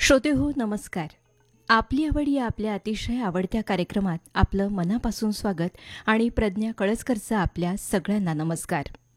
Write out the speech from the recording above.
श्रोते हो नमस्कार. आपली आवड या आपल्या अतिशय आवडत्या कार्यक्रमात आपलं मनापासून स्वागत आणि प्रज्ञा कळसकरचा आपल्या सगळ्यांना नमस्कार.